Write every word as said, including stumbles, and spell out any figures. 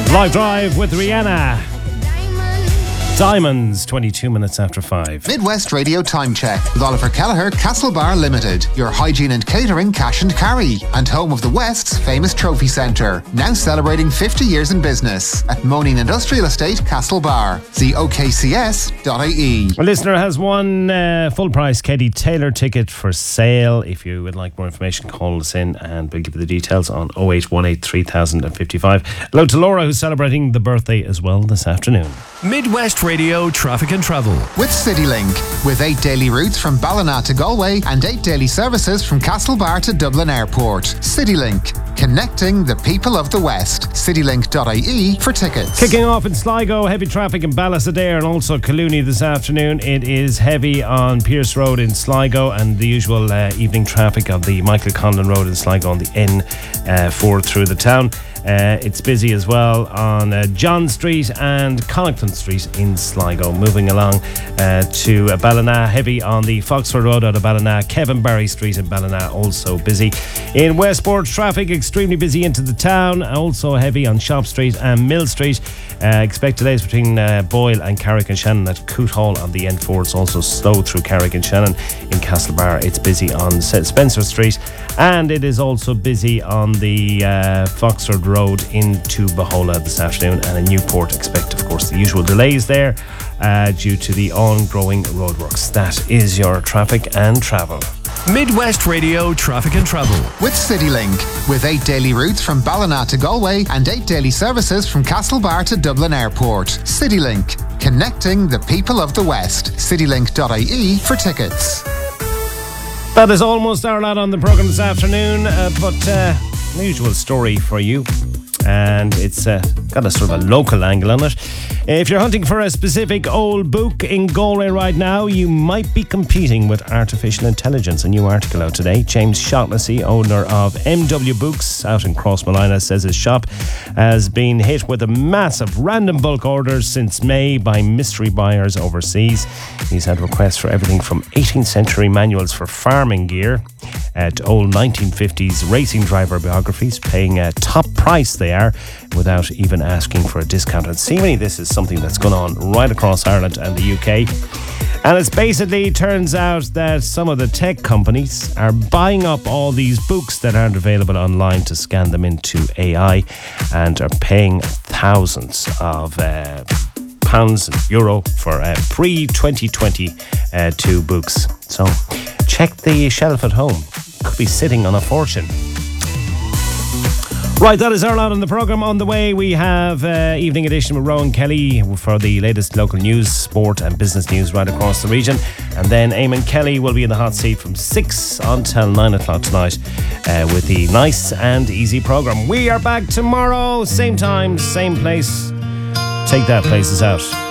Live Drive with Rihanna. Diamonds, twenty-two minutes after five. Midwest Radio Time Check with Oliver Kelleher, Castlebar Limited, your hygiene and catering cash and carry, and home of the West's famous trophy centre. Now celebrating fifty years in business at Moaning Industrial Estate, Castlebar. See O K C S dot I E. A listener has one uh, full price Katie Taylor ticket for sale. If you would like more information, call us in and we'll give you the details on oh eight one eight three thousand fifty-five. Hello to Laura, who's celebrating the birthday as well this afternoon. Midwest Radio Traffic and Travel with CityLink, with eight daily routes from Ballina to Galway and eight daily services from Castlebar to Dublin Airport. CityLink, connecting the people of the West. citylink dot I E for tickets. Kicking off in Sligo, heavy traffic in Ballasadair and also Collooney this afternoon. It is heavy on Pierce Road in Sligo and the usual uh, evening traffic of the Michael Conlon Road in Sligo on the N four through the town. Uh, it's busy as well on uh, John Street and Connaughton Street in Sligo. Moving along uh, to uh, Ballina, heavy on the Foxford Road out of Ballina. Kevin Barry Street in Ballina, also busy. In Westport, traffic extremely busy into the town, also heavy on Shop Street and Mill Street. Uh, expect delays between uh, Boyle and Carrick and Shannon at Coote Hall on the N four. It's also slow through Carrick and Shannon. In Castlebar, it's busy on Spencer Street, and it is also busy on the uh, Foxford Road into Bahola this afternoon. And in Newport, expect, of course, the usual delays there uh, due to the ongoing roadworks. That is your traffic and travel. Midwest Radio Traffic and Travel with CityLink, with eight daily routes from Ballina to Galway and eight daily services from Castlebar to Dublin Airport. CityLink, connecting the people of the West. citylink dot I E for tickets. That is almost our lot on the programme this afternoon, uh, but uh, an usual story for you. And it's uh, got a sort of a local angle on it. If you're hunting for a specific old book in Galway right now, you might be competing with artificial intelligence. A new article out today. James Shaughnessy, owner of M W Books out in Crossmolina, says his shop has been hit with a massive random bulk orders since May by mystery buyers overseas. He's had requests for everything from eighteenth century manuals for farming gear uh, to old nineteen fifties racing driver biographies, paying a top price they are without even asking for a discount. And seemingly this is something that's gone on right across Ireland and the U K. And it's basically turns out that some of the tech companies are buying up all these books that aren't available online to scan them into A I and are paying thousands of uh, pounds and euro for uh, pre twenty twenty-two books. So check the shelf at home. Could be sitting on a fortune. Right, that is our lot on the programme. On the way, we have uh, Evening Edition with Rowan Kelly for the latest local news, sport and business news right across the region. And then Eamon Kelly will be in the hot seat from six until nine o'clock tonight uh, with the nice and easy programme. We are back tomorrow, same time, same place. Take that, places out.